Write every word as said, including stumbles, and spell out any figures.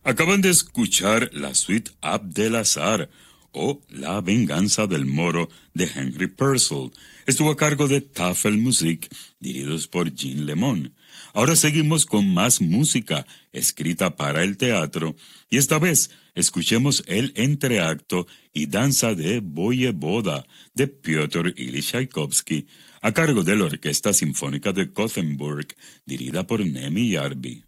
Acaban de escuchar la suite Abdel Azar o La venganza del moro de Henry Purcell. Estuvo a cargo de Tafel Musik, dirigidos por Jean Lemon. Ahora seguimos con más música escrita para el teatro y esta vez escuchemos el entreacto y danza de Voyevoda de Piotr Ilyich Tchaikovsky a cargo de la Orquesta Sinfónica de Gothenburg, dirigida por Nemi Yarbi.